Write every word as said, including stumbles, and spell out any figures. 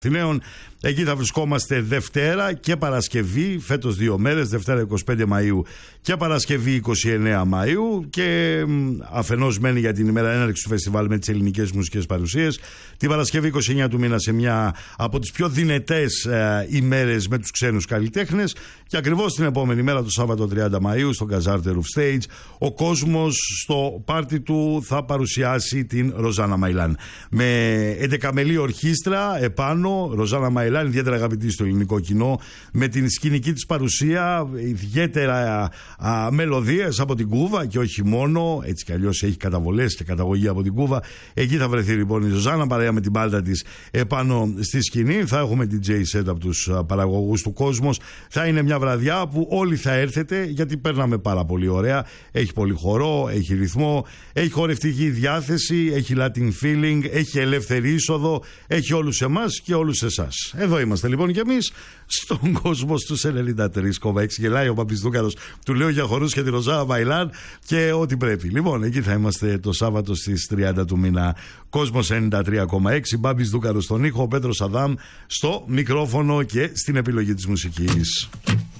Αθηναίων. Εκεί θα βρισκόμαστε Δευτέρα και Παρασκευή, φέτος δύο μέρες, Δευτέρα εικοστή πέμπτη Μαΐου και Παρασκευή εικοστή ενάτη Μαΐου, και αφενός μένει για την ημέρα έναρξης του φεστιβάλ με τις ελληνικές μουσικές παρουσίες, την Παρασκευή εικοστή ενάτη του μήνα σε μια από τις πιο δυνατές ε, ημέρες με τους ξένους καλλιτέχνες, και ακριβώς την επόμενη μέρα, το Σάββατο τριάντα Μαΐου, στο Καζάρτε Roof Stage, ο κόσμος στο πάρτι του θα παρουσιάσει την Ροζάνα Μαϊλάν με εντεκαμελή ορχήστρα επάνω. Ροζάνα Μαϊλάν, ιδιαίτερα αγαπητή στο ελληνικό κοινό, με την σκηνική της παρουσία, ιδιαίτερα α, μελωδίες από την Κούβα και όχι μόνο, έτσι κι αλλιώς έχει καταβολές και καταγωγή από την Κούβα. Εκεί θα βρεθεί λοιπόν η Ροζάνα παρέα με την μπάλτα της επάνω στη σκηνή. Θα έχουμε ντι τζέι set από τους παραγωγούς του κόσμου. Θα είναι μια βραδιά που όλοι θα έρθετε, γιατί παίρναμε πάρα πολύ ωραία. Έχει πολύ χορό, έχει ρυθμό, έχει χορευτική διάθεση, έχει Latin feeling, έχει ελεύθερη είσοδο, έχει όλους εμάς και όλους εσάς. Εδώ είμαστε λοιπόν κι εμείς στον κόσμο στους ενενήντα τρία κόμμα έξι. Γελάει ο Παπιστούκαρος, του λέω για χορούς και τη Ροζάνα Μαϊλάν και ό,τι πρέπει. Λοιπόν, εκεί θα είμαστε το Σάββατο στις τριάντα του μήνα. Κόσμος ενενήντα τρία κόμμα έξι, Μπάμπης Δούκαρος στον ήχο, ο Πέτρος Αδάμ στο μικρόφωνο και στην επιλογή της μουσικής.